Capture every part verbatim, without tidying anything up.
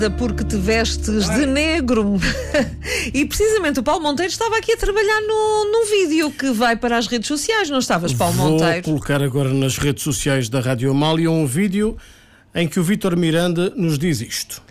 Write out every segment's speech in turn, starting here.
Porque te vestes de negro. E precisamente o Paulo Monteiro estava aqui a trabalhar no, num vídeo que vai para as redes sociais, não estavas, Paulo Vou Monteiro? Vou colocar agora nas redes sociais da Rádio Amália um vídeo em que o Vítor Miranda nos diz isto.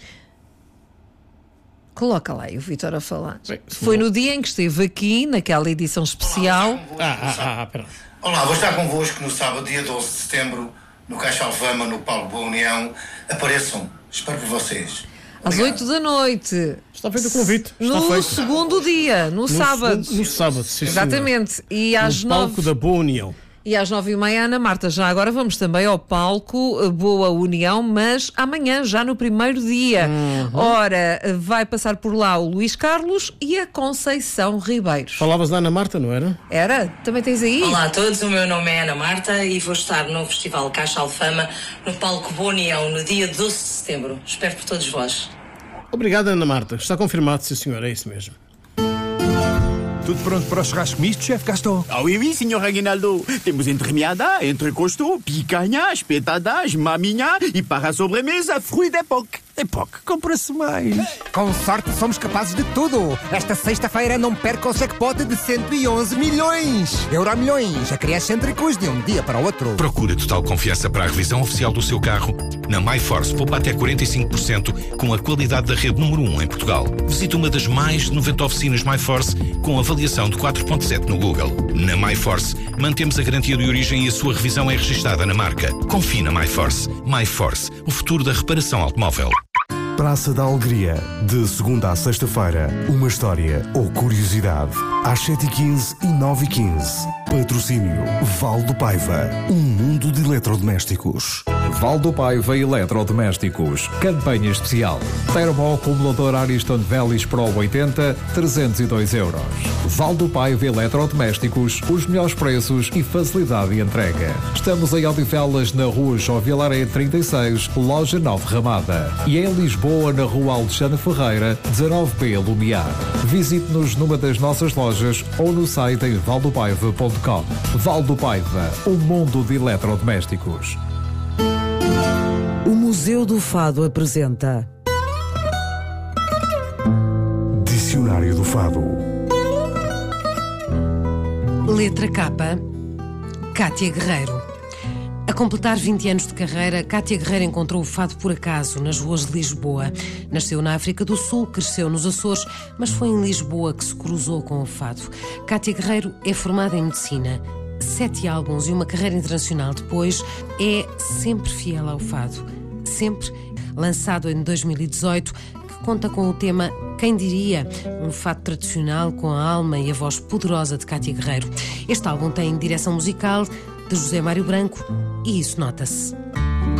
Coloca lá aí o Vítor a falar. Bem, Foi não... no dia em que esteve aqui, naquela edição especial. Olá, Ah, ah, ah, pera. Olá, vou estar convosco no sábado, dia doze de setembro, no Caixa Alfama, no Palco Boa União. Apareçam, espero por vocês. Às oito da noite. Está feito o convite. Está no feito. segundo dia, no, No sábado. segundo- no sábado, sim, Exatamente. E às No palco nove. da Boa União. E às nove e meia, Ana Marta, já agora vamos também ao palco Boa União, mas amanhã, já no primeiro dia. Uhum. Ora, vai passar por lá o Luís Carlos e a Conceição Ribeiro. Falavas da Ana Marta, não era? Era? Também tens aí? Olá a todos, o meu nome é Ana Marta e vou estar no Festival Caixa Alfama no palco Boa União no dia doze de setembro. Espero por todos vós. Obrigado, Ana Marta. Está confirmado, sim senhor, é isso mesmo. Tudo pronto para o churrasco misto, chefe Gaston? Ah oui, oui, senhor Aguinaldo. Temos entremeada, entrecosto, picanha, espetadas, maminha e para a sobremesa, fruit d'époque. Époque, compra-se mais. Com sorte somos capazes de tudo. Esta sexta-feira não perca o jackpot de cento e onze milhões. Euro milhões, acresce entrecos de um dia para o outro. Procura total confiança para a revisão oficial do seu carro. Na MyForce, poupa até quarenta e cinco por cento com a qualidade da rede número um em Portugal. Visite uma das mais de noventa oficinas MyForce com avaliação de quatro ponto sete no Google. Na MyForce, mantemos a garantia de origem e a sua revisão é registada na marca. Confie na MyForce. MyForce, o futuro da reparação automóvel. Praça da Alegria, de segunda a sexta-feira, uma história ou curiosidade. Às sete e quinze e nove e quinze. Patrocínio Val do Paiva, um mundo de eletrodomésticos. Val do Paiva Eletrodomésticos. Campanha especial. Termoacumulador Ariston Velis Pro oitenta, trezentos e dois euros. Val do Paiva Eletrodomésticos, os melhores preços e facilidade de entrega. Estamos em Odivelas, na rua João Vilaré trinta e seis, loja nove Ramada. E em Lisboa, na rua Alexandre Ferreira, dezanove B Lumiar. Visite-nos numa das nossas lojas ou no site em valdopaiva ponto com. Val do Paiva, um mundo de eletrodomésticos. O Museu do Fado apresenta Dicionário do Fado. Letra K, Cátia Guerreiro. A completar vinte anos de carreira, Cátia Guerreiro encontrou o fado por acaso nas ruas de Lisboa. Nasceu na África do Sul, cresceu nos Açores, mas foi em Lisboa que se cruzou com o fado. Cátia Guerreiro é formada em medicina. Sete álbuns e uma carreira internacional depois, é sempre fiel ao fado. Sempre, lançado em dois mil e dezoito, que conta com o tema Quem Diria? Um fado tradicional com a alma e a voz poderosa de Cátia Guerreiro. Este álbum tem direção musical de José Mário Branco e isso nota-se.